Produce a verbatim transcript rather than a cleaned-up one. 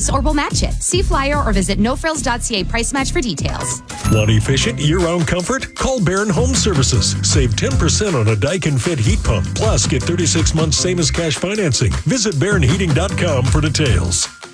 price or we'll match it. See flyer or visit no frills dot c a price match for details. Want efficient year-round comfort? Call Barron Home Services. Save ten percent on a Daikin Fit heat pump. Plus, get thirty-six months same as cash financing. Visit Barron Heating dot com for details.